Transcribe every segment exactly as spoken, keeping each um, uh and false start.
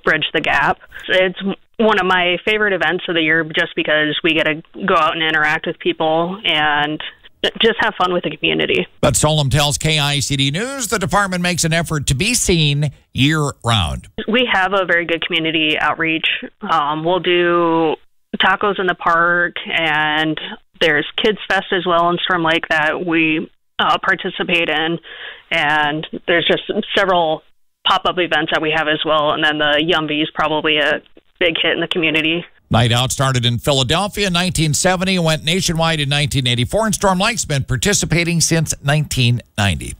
bridge the gap. It's one of my favorite events of the year just because we get to go out and interact with people and just have fun with the community. But Solom tells K I C D News the department makes an effort to be seen year-round. We have a very good community outreach. Um, we'll do tacos in the park, and there's Kids Fest as well in Storm Lake that we uh, participate in, and there's just several pop-up events that we have as well, and then the Yumby is probably a big hit in the community. Night Out started in Philadelphia in nineteen seventy and went nationwide in nineteen eighty-four, and Storm Lake's been participating since nineteen ninety.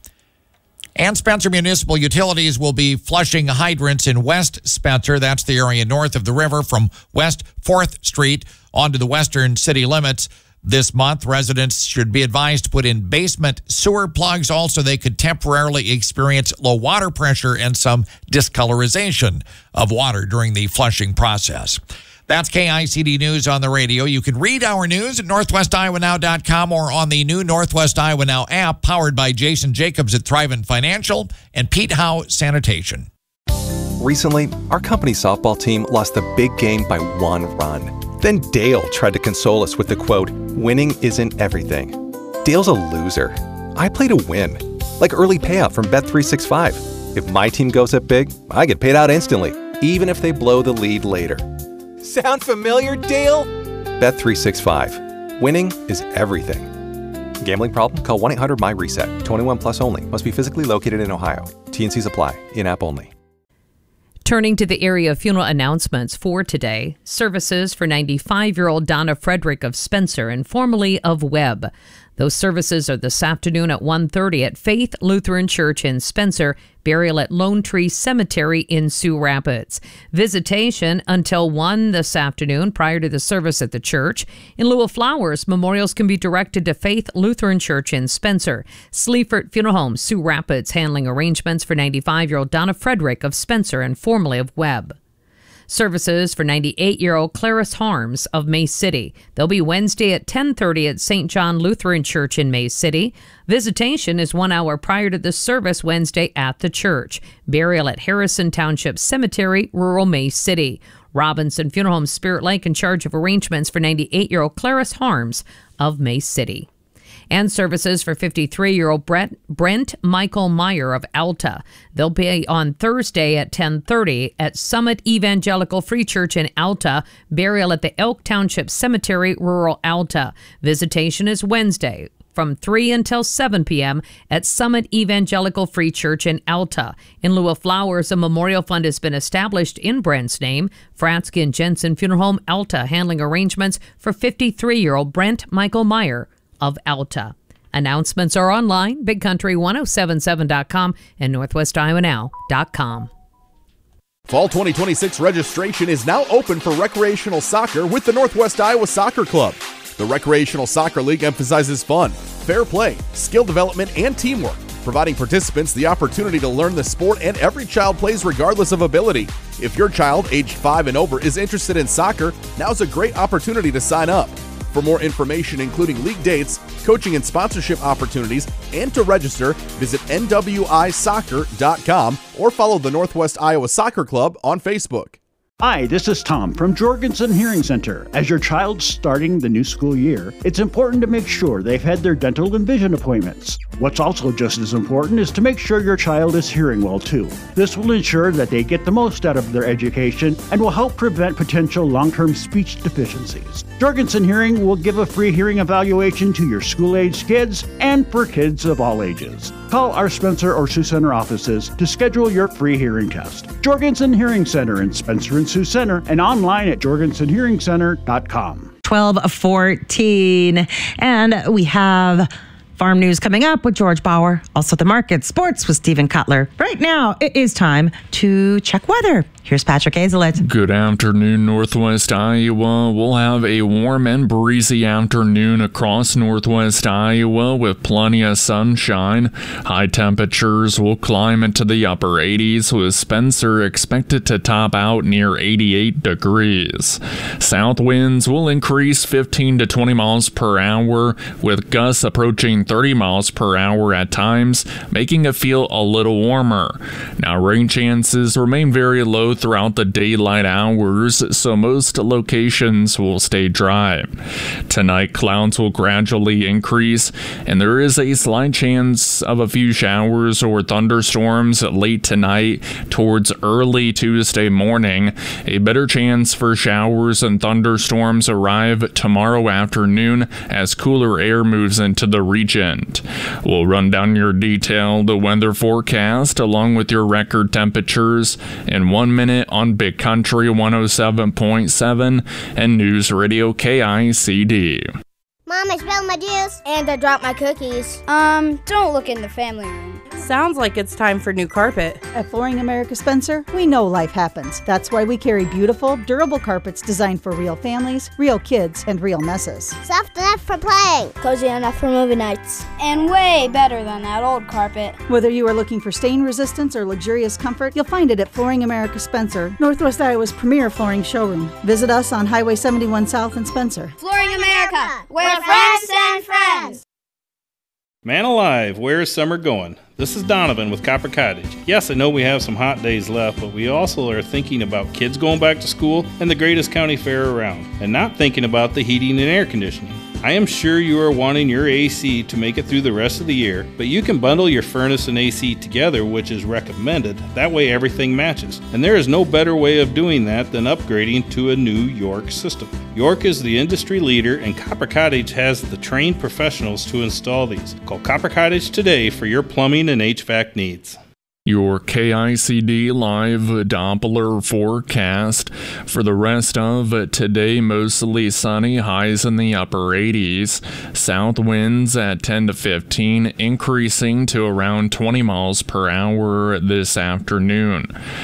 And Spencer Municipal Utilities will be flushing hydrants in West Spencer. That's the area north of the river from West fourth Street onto the western city limits. This month, residents should be advised to put in basement sewer plugs. Also, they could temporarily experience low water pressure and some discolorization of water during the flushing process. That's K I C D News on the radio. You can read our news at northwest iowa now dot com or on the new Northwest Iowa Now app, powered by Jason Jacobs at Thrivent Financial and Pete Howe Sanitation. Recently, our company softball team lost the big game by one run. Then Dale tried to console us with the quote, "Winning isn't everything." Dale's a loser. I play to win, like early payout from Bet three sixty-five. If my team goes up big, I get paid out instantly, even if they blow the lead later. Sound familiar, Dale? Bet three sixty-five. Winning is everything. Gambling problem? Call one eight hundred my reset. twenty-one plus only. Must be physically located in Ohio. T and Cs apply. In-app only. Turning to the area funeral announcements for today, services for ninety-five-year-old Donna Frederick of Spencer and formerly of Webb. Those services are this afternoon at one thirty at Faith Lutheran Church in Spencer, burial at Lone Tree Cemetery in Sioux Rapids. Visitation until one this afternoon prior to the service at the church. In lieu of flowers, memorials can be directed to Faith Lutheran Church in Spencer. Sleaford Funeral Home, Sioux Rapids, handling arrangements for ninety-five-year-old Donna Frederick of Spencer and formerly of Webb. Services for ninety-eight-year-old Clarice Harms of Mace City. They'll be Wednesday at ten thirty at Saint John Lutheran Church in Mace City. Visitation is one hour prior to the service Wednesday at the church. Burial at Harrison Township Cemetery, rural Mace City. Robinson Funeral Home Spirit Lake in charge of arrangements for ninety-eight-year-old Clarice Harms of Mace City. And services for fifty-three-year-old Brent, Brent Michael Meyer of Alta. They'll be on Thursday at ten thirty at Summit Evangelical Free Church in Alta. Burial at the Elk Township Cemetery, rural Alta. Visitation is Wednesday from three until seven p.m. at Summit Evangelical Free Church in Alta. In lieu of flowers, a memorial fund has been established in Brent's name. Fratsky and Jensen Funeral Home, Alta, handling arrangements for fifty-three-year-old Brent Michael Meyer of Alta. Announcements are online, big country ten seventy-seven dot com and northwest iowa now dot com. Fall twenty twenty-six registration is now open for recreational soccer with the Northwest Iowa Soccer Club. The Recreational Soccer League emphasizes fun, fair play, skill development, and teamwork, providing participants the opportunity to learn the sport, and every child plays regardless of ability. If your child, aged five and over, is interested in soccer, now's a great opportunity to sign up. For more information, including league dates, coaching and sponsorship opportunities, and to register, visit N W I soccer dot com or follow the Northwest Iowa Soccer Club on Facebook. Hi, this is Tom from Jorgensen Hearing Center. As your child's starting the new school year, it's important to make sure they've had their dental and vision appointments. What's also just as important is to make sure your child is hearing well too. This will ensure that they get the most out of their education and will help prevent potential long-term speech deficiencies. Jorgensen Hearing will give a free hearing evaluation to your school-aged kids and for kids of all ages. Call our Spencer or Sioux Center offices to schedule your free hearing test. Jorgensen Hearing Center in Spencer and Sioux Center and online at jorgensen hearing center dot com. twelve fourteen. And we have farm news coming up with George Bauer. Also the market, sports with Stephen Cutler. Right now, it is time to check weather. Here's Patrick Azelet. Good afternoon, Northwest Iowa. We'll have a warm and breezy afternoon across Northwest Iowa with plenty of sunshine. High temperatures will climb into the upper eighties, with Spencer expected to top out near eighty-eight degrees. South winds will increase fifteen to twenty miles per hour, with gusts approaching thirty miles per hour at times, making it feel a little warmer. Now, rain chances remain very low throughout the daylight hours, so most locations will stay dry. Tonight, clouds will gradually increase, and there is a slight chance of a few showers or thunderstorms late tonight towards early Tuesday morning. A better chance for showers and thunderstorms arrive tomorrow afternoon as cooler air moves into the region. We'll run down your detailed weather forecast along with your record temperatures in one minute on Big Country one oh seven point seven and News Radio K I C D. Mom, I spilled my juice. And I dropped my cookies. Um, don't look in the family room. Sounds like it's time for new carpet. At Flooring America Spencer, we know life happens. That's why we carry beautiful, durable carpets designed for real families, real kids, and real messes. Soft enough for playing. Cozy enough for movie nights. And way better than that old carpet. Whether you are looking for stain resistance or luxurious comfort, you'll find it at Flooring America Spencer, Northwest Iowa's premier flooring showroom. Visit us on Highway seventy-one South in Spencer. Flooring America, where friends and friends. Man alive, where is summer going? This is Donovan with Copper Cottage. Yes, I know we have some hot days left, but we also are thinking about kids going back to school and the greatest county fair around, and not thinking about the heating and air conditioning. I am sure you are wanting your A C to make it through the rest of the year, but you can bundle your furnace and A C together, which is recommended. That way everything matches. And there is no better way of doing that than upgrading to a new York system. York is the industry leader, and Copper Cottage has the trained professionals to install these. Call Copper Cottage today for your plumbing and H V A C needs. Your K I C D live Doppler forecast for the rest of today, mostly sunny, highs in the upper eighties. South winds at ten to fifteen, increasing to around twenty miles per hour this afternoon.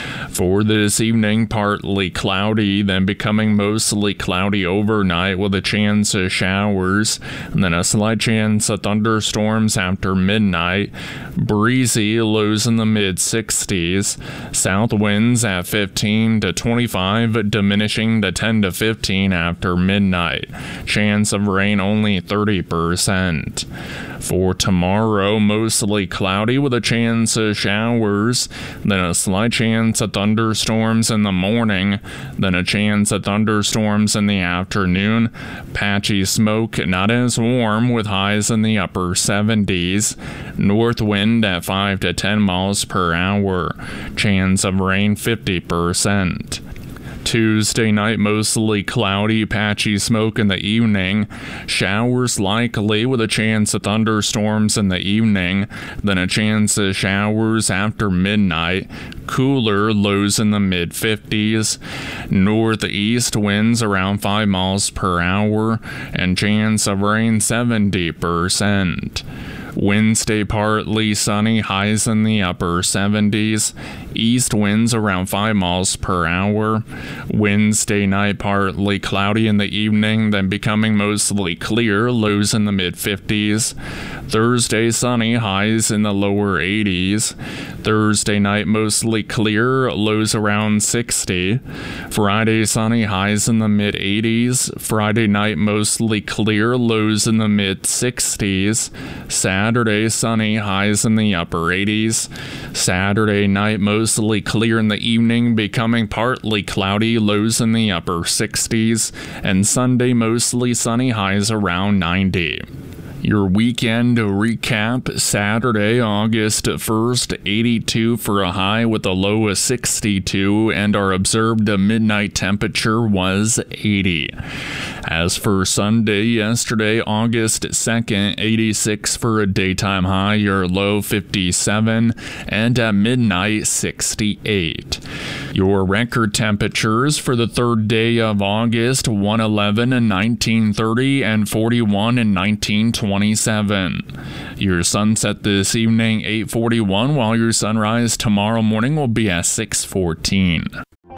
For this evening, partly cloudy, then becoming mostly cloudy overnight with a chance of showers, and then a slight chance of thunderstorms after midnight. Breezy, lows in the mid sixties. South winds at fifteen to twenty-five, diminishing to ten to fifteen after midnight. Chance of rain only thirty percent. For tomorrow, mostly cloudy with a chance of showers, then a slight chance of thunderstorms in the morning, then a chance of thunderstorms in the afternoon. Patchy smoke, not as warm, with highs in the upper seventies. North wind at five to ten miles per hour. Chance of rain fifty percent. Tuesday night, mostly cloudy, patchy smoke in the evening. Showers likely with a chance of thunderstorms in the evening, then a chance of showers after midnight. Cooler, lows in the mid fifties. Northeast winds around five miles per hour, and chance of rain seventy percent. Wednesday, partly sunny, highs in the upper seventies. East winds around five miles per hour. Wednesday night, partly cloudy in the evening, then becoming mostly clear, lows in the mid fifties. Thursday, sunny, highs in the lower eighties. Thursday night, mostly clear, lows around sixty. Friday, sunny, highs in the mid eighties. Friday night, mostly clear, lows in the mid sixties. Saturday, sunny, highs in the upper eighties. Saturday night, mostly clear in the evening, becoming partly cloudy, lows in the upper sixties. And Sunday, mostly sunny, highs around ninety. Your weekend recap: Saturday, August first, eighty-two for a high with a low of sixty-two, and our observed midnight temperature was eighty. As for Sunday, yesterday, August second, eighty-six for a daytime high, your low fifty-seven, and at midnight, sixty-eight. Your record temperatures for the third day of August: one eleven and nineteen thirty and forty-one and nineteen twenty-seven. Your sunset this evening, eight forty-one, while your sunrise tomorrow morning will be at six fourteen.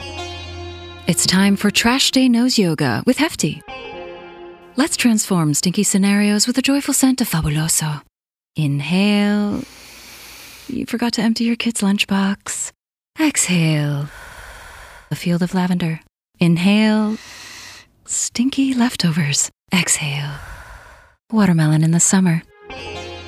It's time for Trash Day Nose Yoga with Hefty. Let's transform stinky scenarios with a joyful scent of Fabuloso. Inhale. You forgot to empty your kid's lunchbox. Exhale. A field of lavender. Inhale. Stinky leftovers. Exhale. Watermelon in the summer.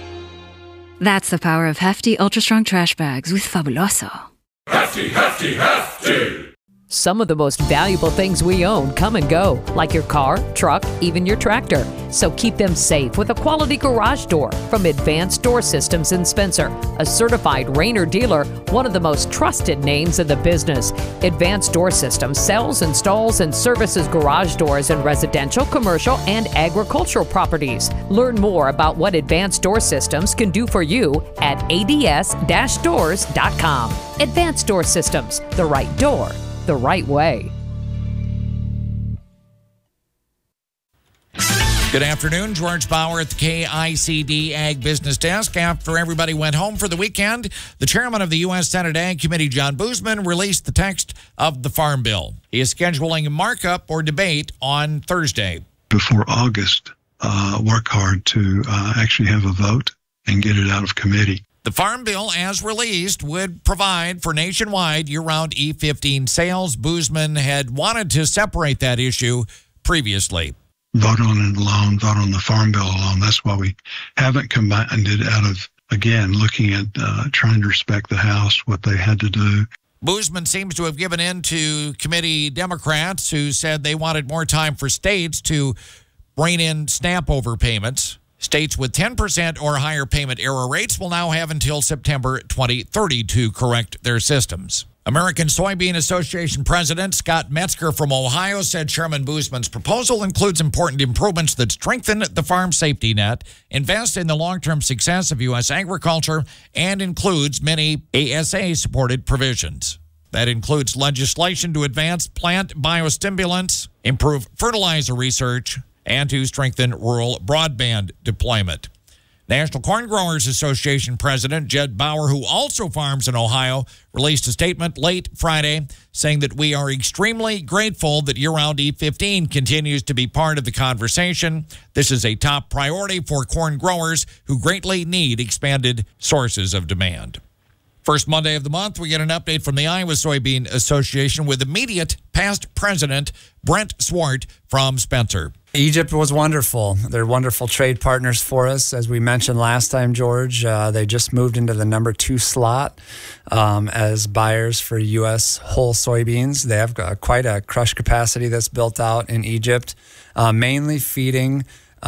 That's the power of hefty, ultra-strong trash bags with Fabuloso. Hefty, hefty, hefty! Some of the most valuable things we own come and go, like your car, truck, even your tractor. So keep them safe with a quality garage door from Advanced Door Systems in Spencer, a certified Rainer dealer, one of the most trusted names in the business. Advanced Door Systems sells, installs, and services garage doors in residential, commercial, and agricultural properties. Learn more about what Advanced Door Systems can do for you at A D S doors dot com. Advanced Door Systems, the right door, the right way. Good afternoon, George Bauer at the K I C D Ag Business Desk. After everybody went home for the weekend, the chairman of the U S Senate Ag Committee, John Boozman, released the text of the Farm Bill. He is scheduling a markup or debate on Thursday. Before August, uh, work hard to uh, actually have a vote and get it out of committee. The Farm Bill, as released, would provide for nationwide year-round E fifteen sales. Boozman had wanted to separate that issue previously. Vote on it alone, vote on the Farm Bill alone. That's why we haven't combined it out of, again, looking at uh, trying to respect the House, what they had to do. Boozman seems to have given in to committee Democrats who said they wanted more time for states to rein in SNAP overpayments. States with ten percent or higher payment error rates will now have until September twenty thirty to correct their systems. American Soybean Association President Scott Metzger from Ohio said Chairman Boozman's proposal includes important improvements that strengthen the farm safety net, invest in the long-term success of U S agriculture, and includes many A S A-supported provisions. That includes legislation to advance plant biostimulants, improve fertilizer research, and to strengthen rural broadband deployment. National Corn Growers Association President Jed Bauer, who also farms in Ohio, released a statement late Friday saying that we are extremely grateful that year-round E fifteen continues to be part of the conversation. This is a top priority for corn growers who greatly need expanded sources of demand. First Monday of the month, we get an update from the Iowa Soybean Association with immediate past president Brent Swart from Spencer. Egypt was wonderful. They're wonderful trade partners for us. As we mentioned last time, George, uh, they just moved into the number two slot um, as buyers for U S whole soybeans. They have uh, quite a crush capacity that's built out in Egypt, uh, mainly feeding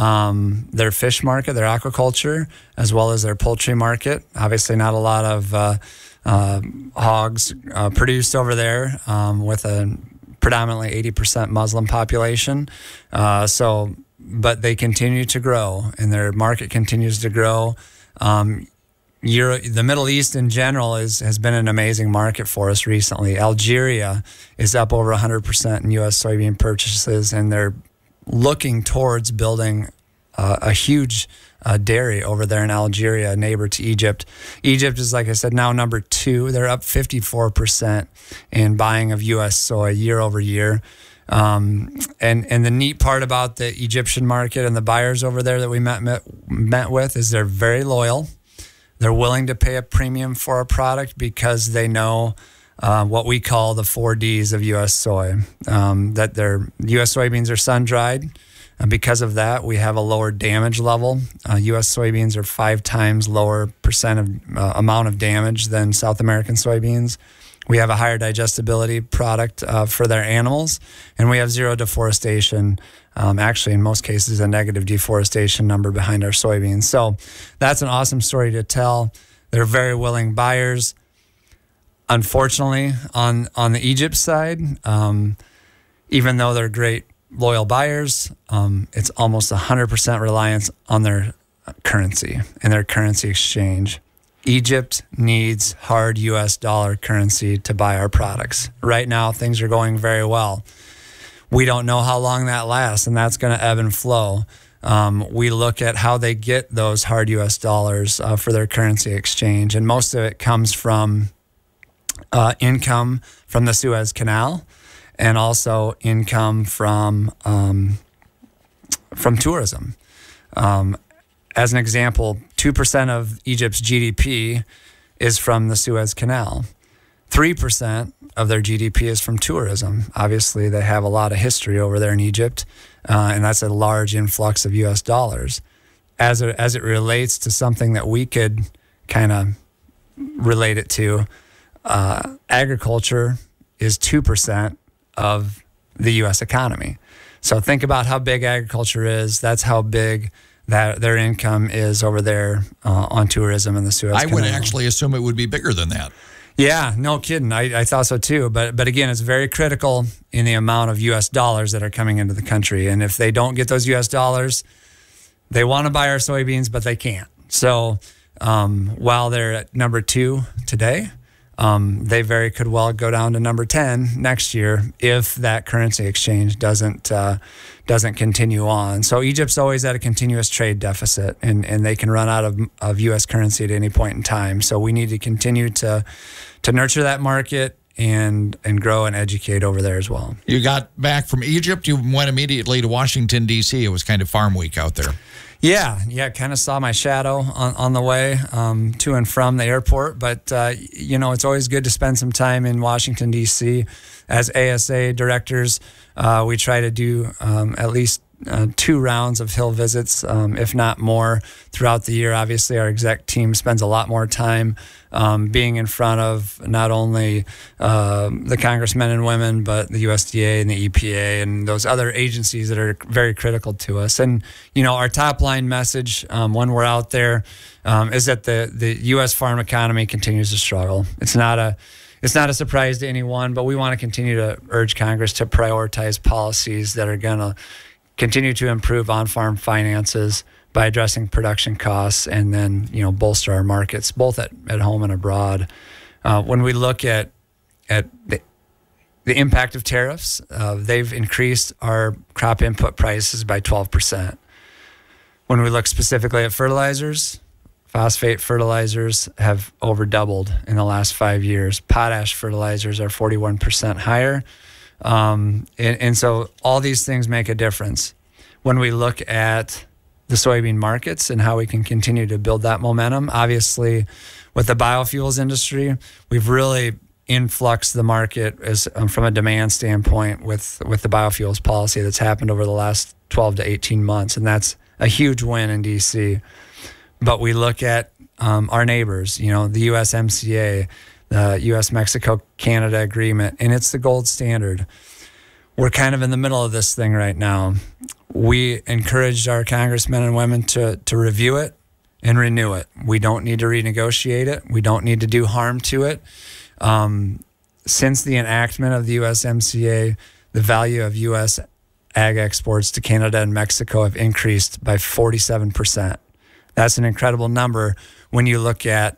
um, their fish market, their aquaculture, as well as their poultry market. Obviously not a lot of uh, uh, hogs uh, produced over there um, with a predominantly eighty percent Muslim population. Uh, so, but they continue to grow and their market continues to grow. Um, Euro, the Middle East in general is, has been an amazing market for us recently. Algeria is up over one hundred percent in U S soybean purchases, and they're looking towards building uh, a huge uh, dairy over there in Algeria, a neighbor to Egypt. Egypt is, like I said, now number two. They're up fifty-four percent in buying of U S soy year over year. Um, and, and the neat part about the Egyptian market and the buyers over there that we met, met, met with is they're very loyal. They're willing to pay a premium for a product because they know uh, what we call the four Ds of U S soy, um, that their U S soybeans are sun-dried. And because of that, we have a lower damage level. Uh, U S soybeans are five times lower percent of uh, amount of damage than South American soybeans. We have a higher digestibility product uh, for their animals, and we have zero deforestation. Um, actually, in most cases, a negative deforestation number behind our soybeans. So that's an awesome story to tell. They're very willing buyers. Unfortunately, on, on the Egypt side, um, even though they're great loyal buyers, um, it's almost one hundred percent reliance on their currency and their currency exchange. Egypt needs hard U S dollar currency to buy our products. Right now, things are going very well. We don't know how long that lasts, and that's going to ebb and flow. Um, we look at how they get those hard U S dollars uh, for their currency exchange, and most of it comes from uh, income from the Suez Canal, and also income from um, from tourism. Um, as an example, two percent of Egypt's G D P is from the Suez Canal. three percent of their G D P is from tourism. Obviously, they have a lot of history over there in Egypt, uh, and that's a large influx of U S dollars. As it, as it relates to something that we could kind of relate it to, uh, agriculture is two percent of the U S economy. So think about how big agriculture is. That's how big that their income is over there uh, on tourism in the Suez I Canal. would actually assume it would be bigger than that. Yeah, no kidding. I, I thought so too. But but again, it's very critical in the amount of U S dollars that are coming into the country. And if they don't get those U S dollars, they want to buy our soybeans, but they can't. So um, while they're at number two today, um, they very could well go down to number ten next year if that currency exchange doesn't uh, doesn't continue on. So Egypt's always at a continuous trade deficit, and, and they can run out of, of U S currency at any point in time. So we need to continue to to nurture that market and and grow and educate over there as well. You got back from Egypt. You went immediately to Washington, D C. It was kind of farm week out there. Yeah, yeah, kind of saw my shadow on, on the way um, to and from the airport. But, uh, you know, it's always good to spend some time in Washington, D C. As A S A directors, uh, we try to do um, at least uh, two rounds of Hill visits, um, if not more, throughout the year. Obviously, our exec team spends a lot more time um, being in front of not only uh, the congressmen and women, but the U S D A and the E P A and those other agencies that are very critical to us. And, you know, our top line message um, when we're out there um, is that the, the U S farm economy continues to struggle. It's not a It's not a surprise to anyone, but we want to continue to urge Congress to prioritize policies that are going to continue to improve on-farm finances by addressing production costs and then, you know, bolster our markets, both at, at home and abroad. Uh, when we look at at the, the impact of tariffs, uh, they've increased our crop input prices by twelve percent. When we look specifically at fertilizers, phosphate fertilizers have over doubled in the last five years. Potash fertilizers are forty-one percent higher. Um, and, and so all these things make a difference. When we look at the soybean markets and how we can continue to build that momentum, obviously with the biofuels industry, we've really influxed the market as um, from a demand standpoint with, with the biofuels policy that's happened over the last twelve to eighteen months. And that's a huge win in D C. But we look at um, our neighbors, you know, the U S M C A, the U S Mexico Canada agreement, and it's the gold standard. We're kind of in the middle of this thing right now. We encouraged our congressmen and women to, to review it and renew it. We don't need to renegotiate it. We don't need to do harm to it. Um, since the enactment of the U S M C A, the value of U S ag exports to Canada and Mexico have increased by forty-seven percent. That's an incredible number when you look at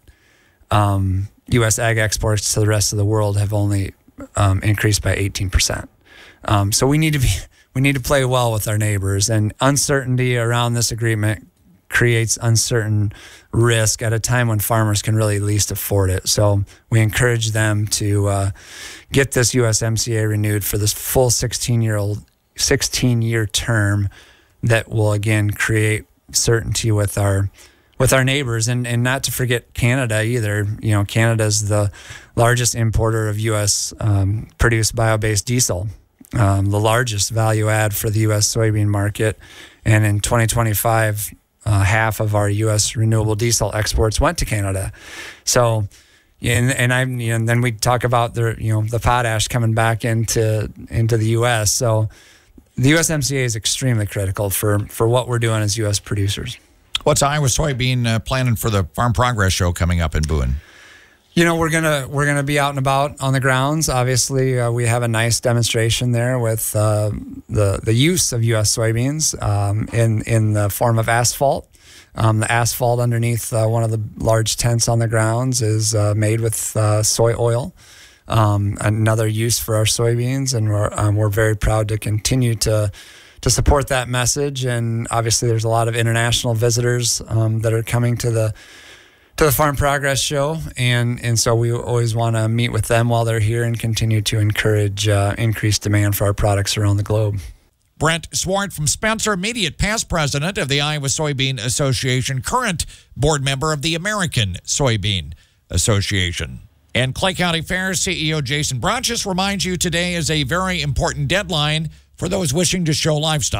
um, U S ag exports to the rest of the world have only um, increased by eighteen percent. Um, so we need to be we need to play well with our neighbors, and uncertainty around this agreement creates uncertain risk at a time when farmers can really least afford it. So we encourage them to uh, get this U S M C A renewed for this full sixteen year old sixteen year term that will again create certainty with our with our neighbors, and and not to forget Canada either. You know, Canada is the largest importer of U S um, produced bio-based diesel, um, the largest value add for the U S soybean market, and in twenty twenty-five, uh, half of our U S renewable diesel exports went to Canada. So, and and I you know, and then we talk about the you know the potash coming back into into the U S. So the U S M C A is extremely critical for, for what we're doing as U S producers. What's Iowa Soybean uh, planning for the Farm Progress Show coming up in Boone? You know, we're gonna we're gonna be out and about on the grounds. Obviously, uh, we have a nice demonstration there with uh, the the use of U S soybeans um, in in the form of asphalt. Um, the asphalt underneath uh, one of the large tents on the grounds is uh, made with uh, soy oil. Um, another use for our soybeans, and we're um, we're very proud to continue to to support that message. And obviously, there's a lot of international visitors um, that are coming to the to the Farm Progress Show, and and so we always want to meet with them while they're here and continue to encourage uh, increased demand for our products around the globe. Brent Swart from Spencer, immediate past president of the Iowa Soybean Association, current board member of the American Soybean Association. And Clay County Fair C E O Jason Bronchus reminds you today is a very important deadline for those wishing to show livestock.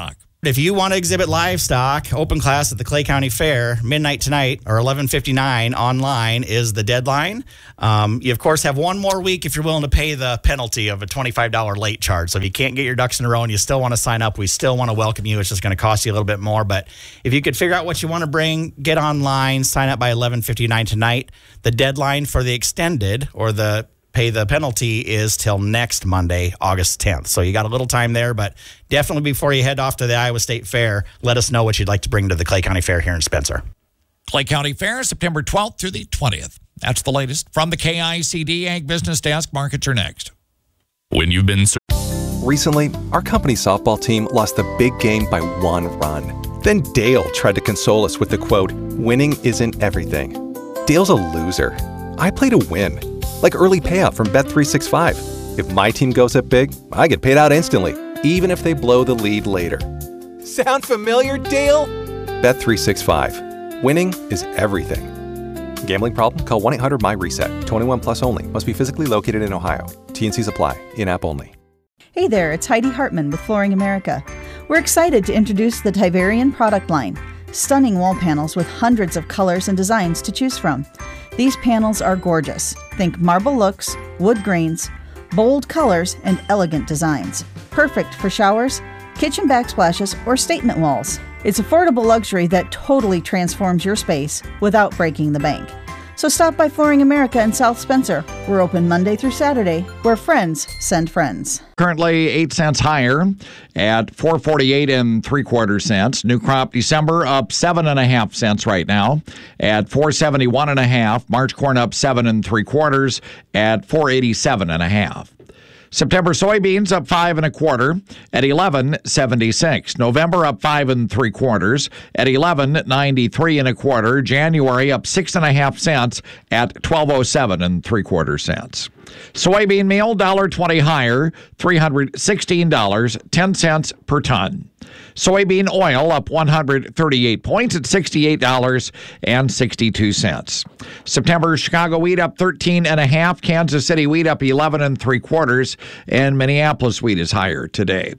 If you want to exhibit livestock, open class at the Clay County Fair, midnight tonight or eleven fifty-nine online is the deadline. Um, you, of course, have one more week if you're willing to pay the penalty of a twenty-five dollars late charge. So if you can't get your ducks in a row and you still want to sign up, we still want to welcome you. It's just going to cost you a little bit more. But if you could figure out what you want to bring, get online, sign up by eleven fifty-nine tonight. The deadline for the extended or the pay the penalty is till next Monday, August tenth. So you got a little time there, but definitely before you head off to the Iowa State Fair, let us know what you'd like to bring to the Clay County Fair here in Spencer. Clay County Fair, September twelfth through the twentieth. That's the latest. From the K I C D Ag Business Desk, markets are next. When you've been... Recently, our company softball team lost the big game by one run. Then Dale tried to console us with the quote, "Winning isn't everything." Dale's a loser. I play to win. Like early payout from Bet three sixty-five. If my team goes up big, I get paid out instantly, even if they blow the lead later. Sound familiar, Dale? Bet three sixty-five. Winning is everything. Gambling problem? Call one eight hundred M Y reset. twenty-one plus only. Must be physically located in Ohio. T and Cs apply. In-app only. Hey there, it's Heidi Hartman with Flooring America. We're excited to introduce the Tiverian product line. Stunning wall panels with hundreds of colors and designs to choose from. These panels are gorgeous. Think marble looks, wood grains, bold colors, and elegant designs. Perfect for showers, kitchen backsplashes, or statement walls. It's affordable luxury that totally transforms your space without breaking the bank. So stop by Flooring America in South Spencer. We're open Monday through Saturday, where friends send friends. Currently eight cents higher at four forty-eight and three quarter cents. New crop December up seven and a half cents right now at four seventy-one and a half. March corn up seven and three quarters at four eighty-seven and a half. September soybeans up five and a quarter at eleven seventy-six. November up five and three quarters at eleven ninety-three and a quarter. January up six and a half cents at twelve oh seven and three quarter cents. Soybean meal one dollar twenty higher, three hundred sixteen dollars and ten cents per ton. Soybean oil up one hundred thirty-eight points at sixty-eight dollars and sixty-two cents. September Chicago wheat up thirteen and a half, Kansas City wheat up eleven and three quarters, and Minneapolis wheat is higher today.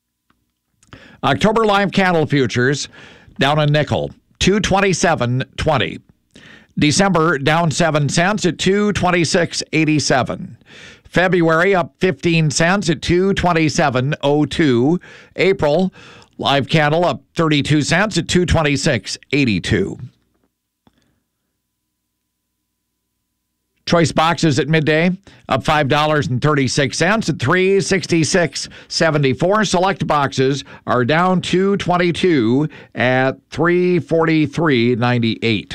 October live cattle futures down a nickel, two twenty-seven twenty. December down seven cents at two twenty-six eighty-seven. February up fifteen cents at two twenty-seven oh two. April live cattle up thirty-two cents at two twenty-six eighty-two. Choice boxes at midday up five dollars and thirty-six cents at three sixty-six seventy-four. Select boxes are down two twenty-two at three forty-three ninety-eight.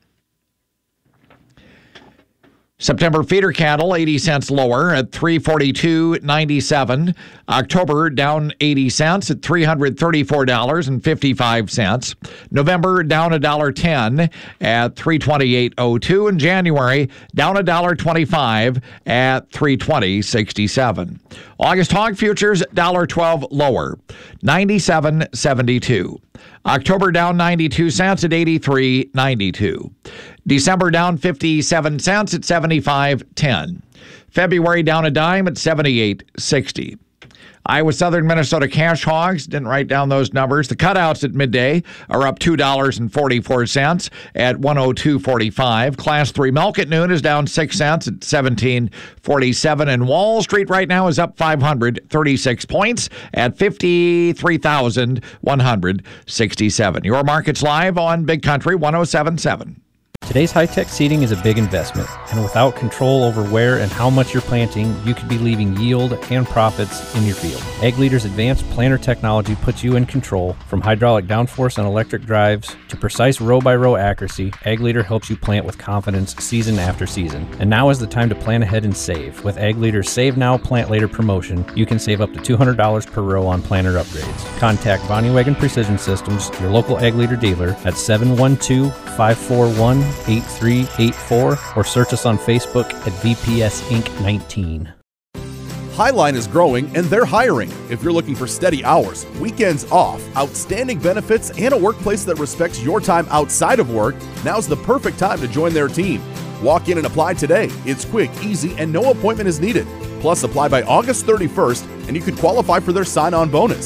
September feeder cattle, eighty cents lower at three forty-two ninety-seven. October down eighty cents at three hundred thirty-four dollars and fifty-five cents. November down one dollar ten at three twenty-eight oh two. And January down one dollar twenty-five at three twenty sixty-seven. August hog futures one dollar twelve lower, ninety-seven seventy-two. October down ninety-two cents at eighty-three ninety-two. December down fifty-seven cents at seventy-five ten. February down a dime at seventy-eight sixty. Iowa Southern Minnesota cash hogs, didn't write down those numbers. The cutouts at midday are up two dollars and forty-four cents at one oh two forty-five. Class three milk at noon is down six cents at seventeen forty-seven. And Wall Street right now is up five hundred thirty-six points at fifty-three thousand one hundred sixty-seven. Your markets live on Big Country one oh seven point seven. Today's high-tech seeding is a big investment, and without control over where and how much you're planting, you could be leaving yield and profits in your field. Ag Leader's advanced planter technology puts you in control. From hydraulic downforce and electric drives to precise row-by-row accuracy, Ag Leader helps you plant with confidence season after season. And now is the time to plan ahead and save. With Ag Leader's Save Now, Plant Later promotion, you can save up to two hundred dollars per row on planter upgrades. Contact Bonnie Wagon Precision Systems, your local Ag Leader dealer, at seven one two, five four one, eight three eight four or search us on Facebook at V P S Inc nineteen. Highline is growing and they're hiring. If you're looking for steady hours, weekends off, outstanding benefits, and a workplace that respects your time outside of work, now's the perfect time to join their team. Walk in and apply today. It's quick, easy, and no appointment is needed. Plus, apply by August thirty-first and you could qualify for their sign-on bonus.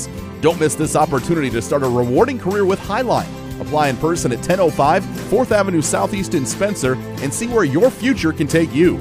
Don't miss this opportunity to start a rewarding career with Highline. Apply in person at ten oh five fourth Avenue Southeast in Spencer and see where your future can take you.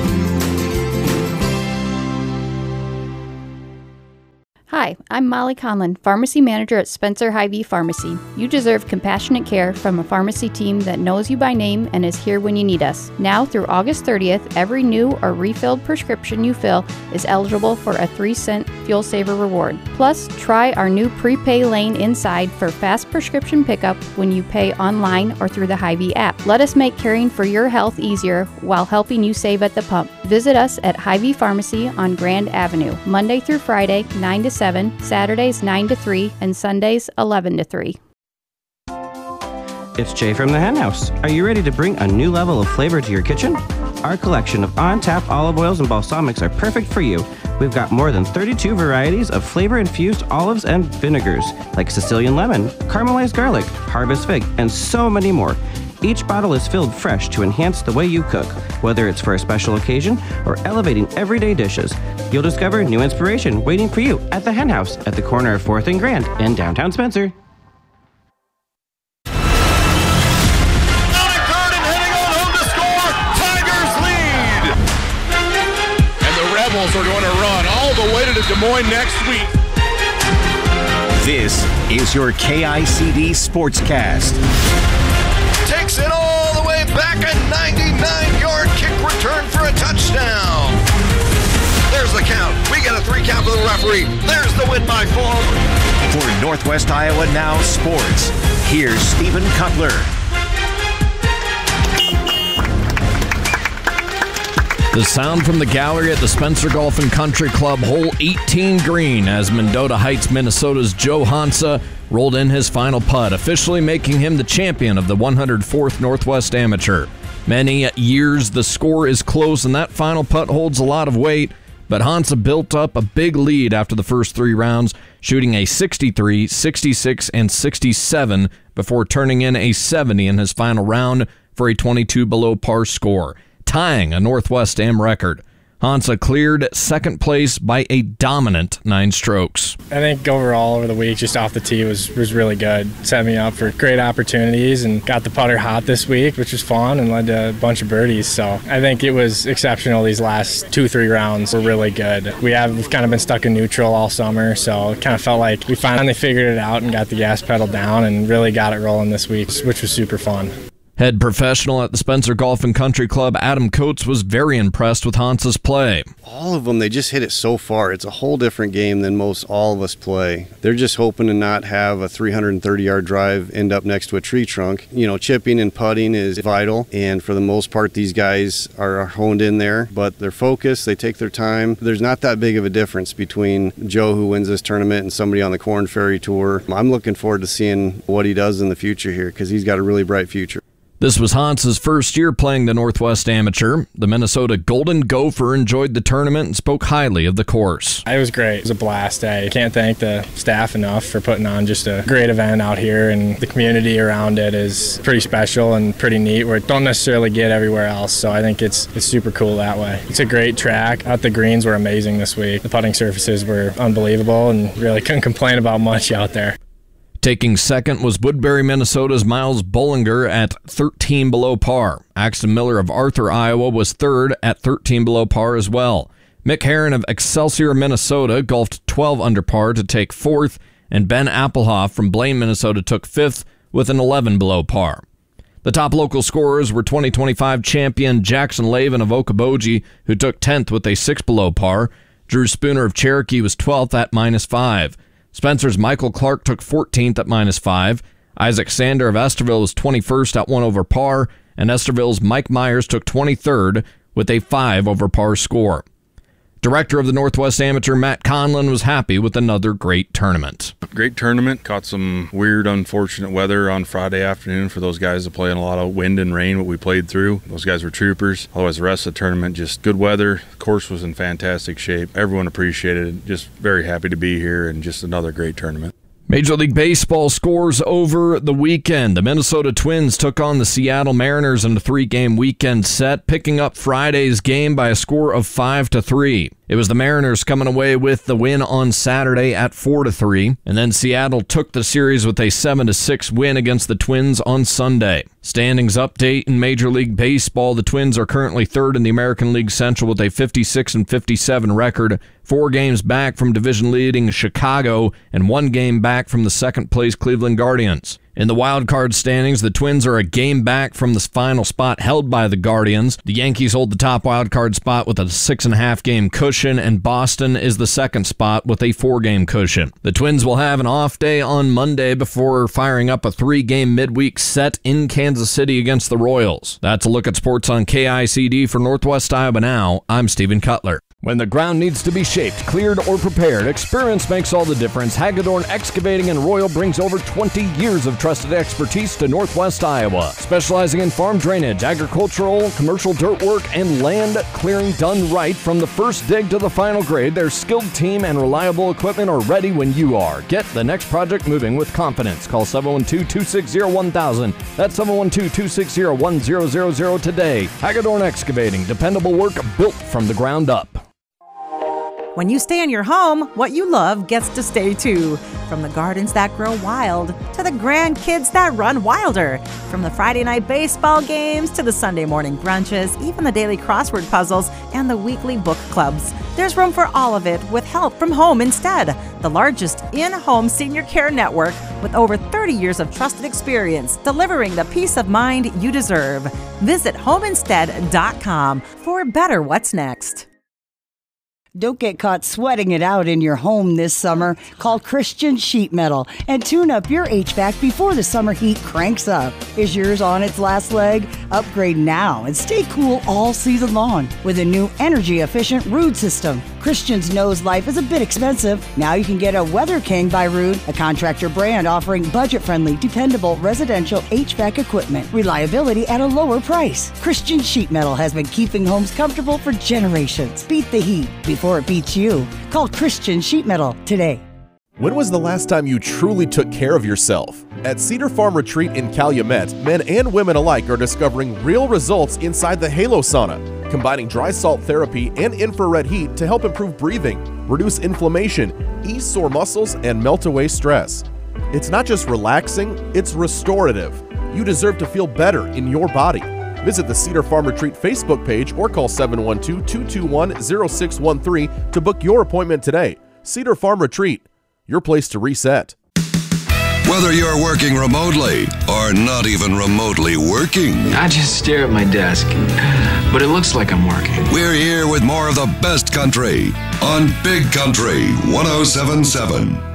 Hi, I'm Molly Conlon, Pharmacy Manager at Spencer Hy-Vee Pharmacy. You deserve compassionate care from a pharmacy team that knows you by name and is here when you need us. Now through August thirtieth, every new or refilled prescription you fill is eligible for a three cent Fuel Saver reward. Plus, try our new prepay lane inside for fast prescription pickup when you pay online or through the Hy-Vee app. Let us make caring for your health easier while helping you save at the pump. Visit us at Hy-Vee Pharmacy on Grand Avenue, Monday through Friday, nine to seven, Saturdays nine to three, and Sundays eleven to three. It's Jay from the Hen House. Are you ready to bring a new level of flavor to your kitchen? Our collection of on-tap olive oils and balsamics are perfect for you. We've got more than thirty-two varieties of flavor-infused olives and vinegars, like Sicilian lemon, caramelized garlic, harvest fig, and so many more. Each bottle is filled fresh to enhance the way you cook, whether it's for a special occasion or elevating everyday dishes. You'll discover new inspiration waiting for you at the Hen House at the corner of fourth and Grand in downtown Spencer. Are going to run all the way to Des Moines next week. This is your K I C D Sportscast. Takes it all the way back, a ninety-nine yard kick return for a touchdown. There's the count. We got a three count for the referee. There's the win by four. For Northwest Iowa Now Sports, here's Stephen Cutler. The sound from the gallery at the Spencer Golf and Country Club, hole eighteen green, as Mendota Heights, Minnesota's Joe Hansa rolled in his final putt, officially making him the champion of the one hundred fourth Northwest Amateur. Many years the score is close, and that final putt holds a lot of weight, but Hansa built up a big lead after the first three rounds, shooting a sixty-three, sixty-six, and sixty-seven before turning in a seventy in his final round for a twenty-two below par score, tying a Northwest Am record. Hansa cleared second place by a dominant nine strokes. I think overall over the week, just off the tee was, was really good. Set me up for great opportunities and got the putter hot this week, which was fun and led to a bunch of birdies. So I think it was exceptional. These last two, three rounds were really good. We have we've kind of been stuck in neutral all summer, so it kind of felt like we finally figured it out and got the gas pedal down and really got it rolling this week, which was super fun. Head professional at the Spencer Golf and Country Club, Adam Coates, was very impressed with Hansa's play. All of them, they just hit it so far. It's a whole different game than most all of us play. They're just hoping to not have a three hundred thirty yard drive end up next to a tree trunk. You know, chipping and putting is vital, and for the most part, these guys are honed in there, but they're focused, they take their time. There's not that big of a difference between Joe, who wins this tournament, and somebody on the Corn Ferry Tour. I'm looking forward to seeing what he does in the future here, because he's got a really bright future. This was Hansa's first year playing the Northwest Amateur. The Minnesota Golden Gopher enjoyed the tournament and spoke highly of the course. It was great. It was a blast day. Can't thank the staff enough for putting on just a great event out here, and the community around it is pretty special and pretty neat, where it don't necessarily get everywhere else, so I think it's it's super cool that way. It's a great track. Out the greens were amazing this week. The putting surfaces were unbelievable and really couldn't complain about much out there. Taking second was Woodbury, Minnesota's Miles Bollinger at thirteen below par. Axton Miller of Arthur, Iowa was third at thirteen below par as well. Mick Herron of Excelsior, Minnesota golfed twelve under par to take fourth, and Ben Applehoff from Blaine, Minnesota took fifth with an eleven below par. The top local scorers were twenty twenty-five champion Jackson Lavin of Okoboji, who took tenth with a six below par. Drew Spooner of Cherokee was twelfth at minus five. Spencer's Michael Clark took fourteenth at minus five. Isaac Sander of Esterville was twenty-first at one over par, and Esterville's Mike Myers took twenty-third with a five over par score. Director of the Northwest Amateur, Matt Conlon, was happy with another great tournament. Great tournament. Caught some weird, unfortunate weather on Friday afternoon for those guys that play in a lot of wind and rain, what we played through. Those guys were troopers. Otherwise, the rest of the tournament, just good weather. The course was in fantastic shape. Everyone appreciated it. Just very happy to be here, and just another great tournament. Major League Baseball scores over the weekend. The Minnesota Twins took on the Seattle Mariners in a three-game weekend set, picking up Friday's game by a score of five to three. It was the Mariners coming away with the win on Saturday at four to three, and then Seattle took the series with a seven to six win against the Twins on Sunday. Standings update in Major League Baseball. The Twins are currently third in the American League Central with a fifty-six and fifty-seven record, four games back from division-leading Chicago, and one game back from the second-place Cleveland Guardians. In the wild card standings, the Twins are a game back from the final spot held by the Guardians. The Yankees hold the top wild card spot with a six and a half game cushion, and Boston is the second spot with a four game cushion. The Twins will have an off day on Monday before firing up a three game midweek set in Kansas City against the Royals. That's a look at sports on K I C D. For Northwest Iowa Now, I'm Stephen Cutler. When the ground needs to be shaped, cleared, or prepared, experience makes all the difference. Hagedorn Excavating and Royal brings over twenty years of trusted expertise to Northwest Iowa, specializing in farm drainage, agricultural, commercial dirt work, and land clearing done right. From the first dig to the final grade, their skilled team and reliable equipment are ready when you are. Get the next project moving with confidence. Call seven one two, two six zero, one thousand. That's seven one two, two six zero, one zero zero zero today. Hagedorn Excavating, dependable work built from the ground up. When you stay in your home, what you love gets to stay too. From the gardens that grow wild to the grandkids that run wilder. From the Friday night baseball games to the Sunday morning brunches, even the daily crossword puzzles and the weekly book clubs. There's room for all of it with help from Home Instead, the largest in-home senior care network with over thirty years of trusted experience delivering the peace of mind you deserve. Visit home instead dot com for better what's next. Don't get caught sweating it out in your home this summer. Call Christian Sheet Metal and tune up your H V A C before the summer heat cranks up. Is yours on its last leg? Upgrade now and stay cool all season long with a new energy-efficient Ruud system. Christians knows life is a bit expensive. Now you can get a Weather King by Ruud, a contractor brand offering budget-friendly, dependable residential H V A C equipment. Reliability at a lower price. Christian Sheet Metal has been keeping homes comfortable for generations. Beat the heat before it beats you. Call Christian Sheet Metal today. When was the last time you truly took care of yourself? At Cedar Farm Retreat in Calumet, men and women alike are discovering real results inside the Halo Sauna, combining dry salt therapy and infrared heat to help improve breathing, reduce inflammation, ease sore muscles, and melt away stress. It's not just relaxing, it's restorative. You deserve to feel better in your body. Visit the Cedar Farm Retreat Facebook page or call seven one two, two two one, zero six one three to book your appointment today. Cedar Farm Retreat, your place to reset. Whether you're working remotely or not even remotely working, I just stare at my desk, but it looks like I'm working. We're here with more of the best country on Big Country one oh seven point seven.